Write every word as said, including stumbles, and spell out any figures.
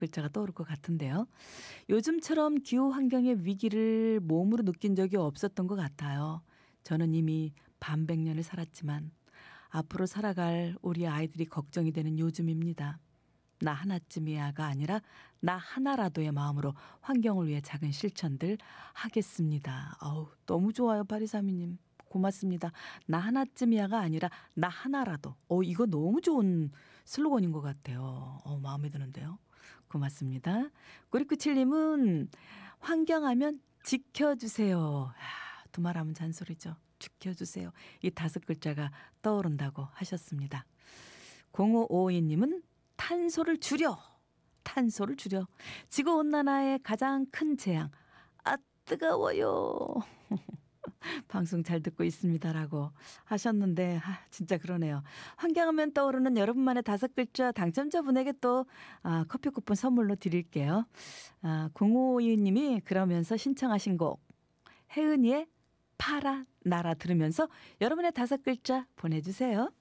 글자가 떠오를 것 같은데요. 요즘처럼 기후 환경의 위기를 몸으로 느낀 적이 없었던 것 같아요. 저는 이미 반백 년을 살았지만 앞으로 살아갈 우리 아이들이 걱정이 되는 요즘입니다. 나 하나쯤이야가 아니라 나 하나라도의 마음으로 환경을 위해 작은 실천들 하겠습니다. 어우, 너무 좋아요, 파리사미님. 고맙습니다. 나 하나쯤이야가 아니라 나 하나라도. 어, 이거 너무 좋은 슬로건인 것 같아요. 어, 마음에 드는데요. 고맙습니다. 구리구칠님은 환경하면 지켜주세요. 두 말하면 잔소리죠. 지켜주세요. 이 다섯 글자가 떠오른다고 하셨습니다. 공오오이님은 탄소를 줄여. 탄소를 줄여. 지구온난화의 가장 큰 재앙. 아, 뜨거워요. 방송 잘 듣고 있습니다라고 하셨는데 아, 진짜 그러네요. 환경하면 떠오르는 여러분만의 다섯 글자 당첨자분에게 또 아, 커피 쿠폰 선물로 드릴게요. 아, 공오이님이 그러면서 신청하신 곡 혜은이의 파라 나라 들으면서 여러분의 다섯 글자 보내주세요.